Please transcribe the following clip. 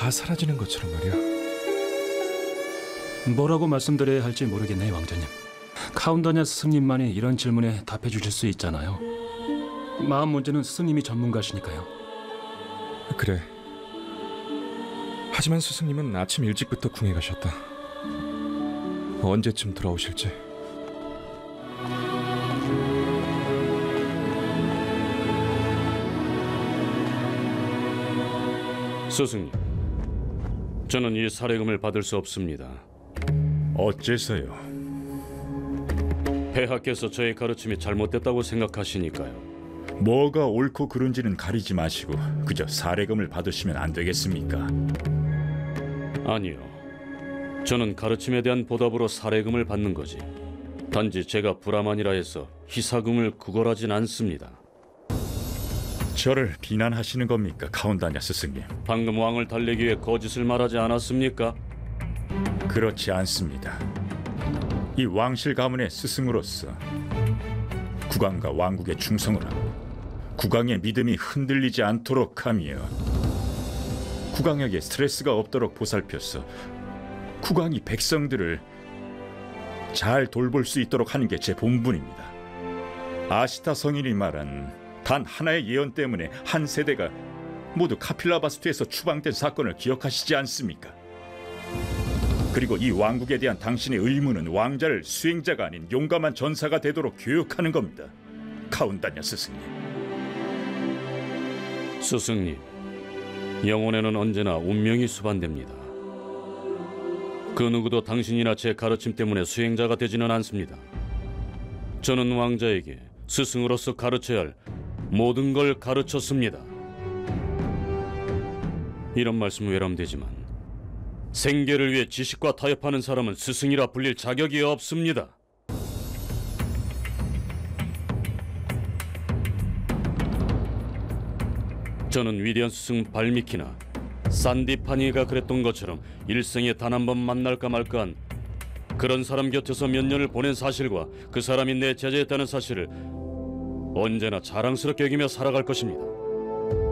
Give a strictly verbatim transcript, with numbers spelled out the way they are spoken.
다 사라지는 것처럼 말이야. 뭐라고 말씀드려야 할지 모르겠네요, 왕자님. 카운다냐 스승님만이 이런 질문에 답해 주실 수 있잖아요. 마음 문제는 스승님이 전문가시니까요. 그래. 하지만 스승님은 아침 일찍부터 궁에 가셨다. 언제쯤 돌아오실지. 스승님, 저는 이 사례금을 받을 수 없습니다. 어째서요? 폐하께서 저의 가르침이 잘못됐다고 생각하시니까요. 뭐가 옳고 그른지는 가리지 마시고 그저 사례금을 받으시면 안 되겠습니까? 아니요. 저는 가르침에 대한 보답으로 사례금을 받는 거지. 단지 제가 불화만이라 해서 희사금을 구걸하진 않습니다. 저를 비난하시는 겁니까, 카운다냐 스승님? 방금 왕을 달래기 위해 거짓을 말하지 않았습니까? 그렇지 않습니다. 이 왕실 가문의 스승으로서 국왕과 왕국에 충성을 하고 국왕의 믿음이 흔들리지 않도록 하며 국왕에게 스트레스가 없도록 보살펴서 국왕이 백성들을 잘 돌볼 수 있도록 하는 게 제 본분입니다. 아시타 성인이 말한 단 하나의 예언 때문에 한 세대가 모두 카필라바스투에서 추방된 사건을 기억하시지 않습니까? 그리고 이 왕국에 대한 당신의 의무는 왕자를 수행자가 아닌 용감한 전사가 되도록 교육하는 겁니다, 카운다냐 스승님. 스승님, 영혼에는 언제나 운명이 수반됩니다. 그 누구도 당신이나 제 가르침 때문에 수행자가 되지는 않습니다. 저는 왕자에게 스승으로서 가르쳐야 할 모든 걸 가르쳤습니다. 이런 말씀은 외람되지만 생계를 위해 지식과 타협하는 사람은 스승이라 불릴 자격이 없습니다. 저는 위대한 스승 발미키나 산디파니가 그랬던 것처럼 일생에 단 한 번 만날까 말까한 그런 사람 곁에서 몇 년을 보낸 사실과 그 사람이 내 제자였다는 사실을 언제나 자랑스럽게 여기며 살아갈 것입니다.